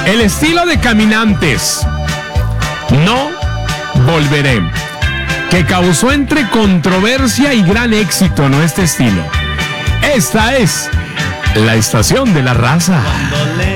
El estilo de Caminantes, No Volveré, que causó entre controversia y gran éxito, ¿no? Este estilo. Esta es la estación de la raza. Cuando le